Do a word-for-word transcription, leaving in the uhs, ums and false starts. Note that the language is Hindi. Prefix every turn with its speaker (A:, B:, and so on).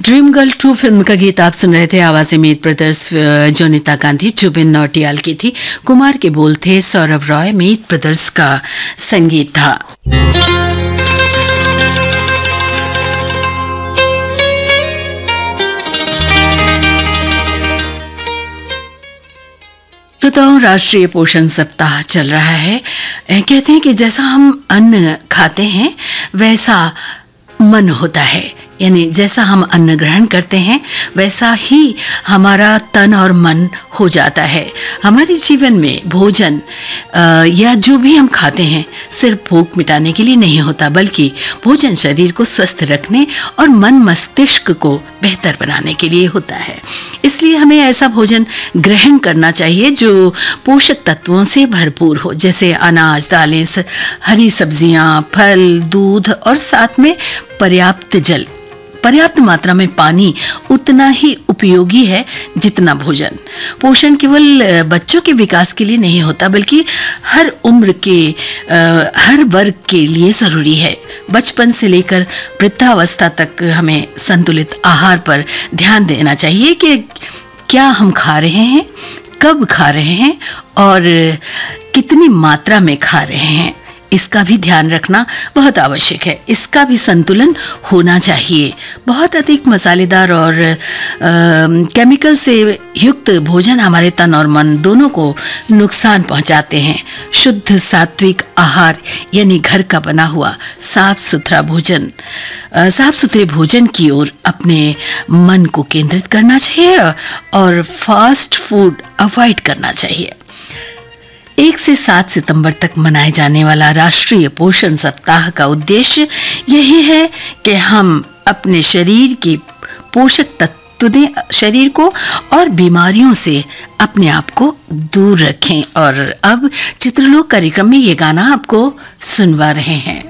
A: ड्रीम गर्ल टू फिल्म का गीत आप सुन रहे थे। आवाज़ें मीत ब्रदर्स, जोनिता गांधी, जुबिन नौटियाल की थी। कुमार के बोल थे सौरभ रॉय, मीत ब्रदर्स का संगीत था। तो राष्ट्रीय पोषण सप्ताह चल रहा है। कहते हैं कि जैसा हम अन्न खाते हैं वैसा मन होता है, यानी जैसा हम अन्न ग्रहण करते हैं वैसा ही हमारा तन और मन हो जाता है। हमारे जीवन में भोजन या जो भी हम खाते हैं सिर्फ भूख मिटाने के लिए नहीं होता, बल्कि भोजन शरीर को स्वस्थ रखने और मन मस्तिष्क को बेहतर बनाने के लिए होता है। इसलिए हमें ऐसा भोजन ग्रहण करना चाहिए जो पोषक तत्वों से भरपूर हो, जैसे अनाज, दालें, हरी सब्जियां, फल, दूध और साथ में पर्याप्त जल। पर्याप्त मात्रा में पानी उतना ही उपयोगी है जितना भोजन। पोषण केवल बच्चों के विकास के लिए नहीं होता, बल्कि हर उम्र के आ, हर वर्ग के लिए जरूरी है। बचपन से लेकर वृद्धावस्था तक हमें संतुलित आहार पर ध्यान देना चाहिए कि क्या हम खा रहे हैं, कब खा रहे हैं और कितनी मात्रा में खा रहे हैं, इसका भी ध्यान रखना बहुत आवश्यक है। इसका भी संतुलन होना चाहिए। बहुत अधिक मसालेदार और आ, केमिकल से युक्त भोजन हमारे तन और मन दोनों को नुकसान पहुंचाते हैं। शुद्ध सात्विक आहार यानी घर का बना हुआ साफ सुथरा भोजन, साफ सुथरे भोजन की ओर अपने मन को केंद्रित करना चाहिए और फास्ट फूड अवॉइड करना चाहिए। एक से सात सितंबर तक मनाए जाने वाला राष्ट्रीय पोषण सप्ताह का उद्देश्य यही है कि हम अपने शरीर के पोषक तत्व दें शरीर को और बीमारियों से अपने आप को दूर रखें। और अब चित्रलोक कार्यक्रम में ये गाना आपको सुनवा रहे हैं।